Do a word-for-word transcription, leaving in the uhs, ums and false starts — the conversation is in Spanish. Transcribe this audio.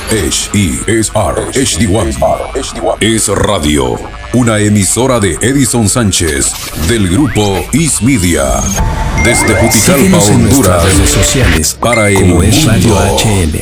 H E S R H D uno. Es Radio, una emisora de Edison Sánchez del grupo Is Media. Desde Juticalpa, Síguenos en Honduras, nuestras redes sociales para el como Es Radio mundo. H L.